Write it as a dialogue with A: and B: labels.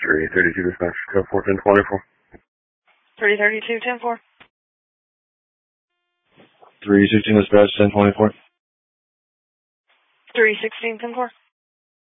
A: 332 dispatch, code 41024.
B: 332, 10-4.
C: 316 dispatch, 1024.
B: 316, 10-4.